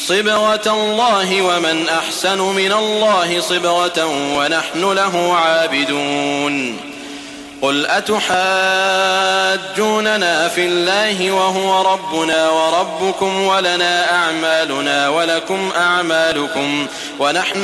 صبغة الله ومن أحسن من الله صبغة ونحن له عابدون قل أتحاجوننا في الله وهو ربنا وربكم ولنا أعمالنا ولكم أعمالكم ونحن